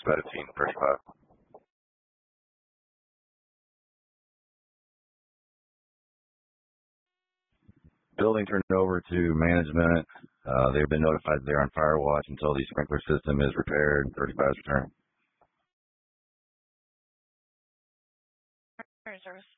about a team 35. Building turned over to management. They've been notified they're on fire watch until the sprinkler system is repaired. 35 is returning. Reserve